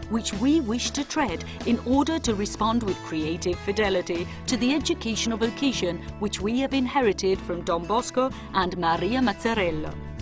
which we wish to tread in order to respond with creative fidelity to the educational vocation which we have inherited from Don Bosco and Maria Mazzarello.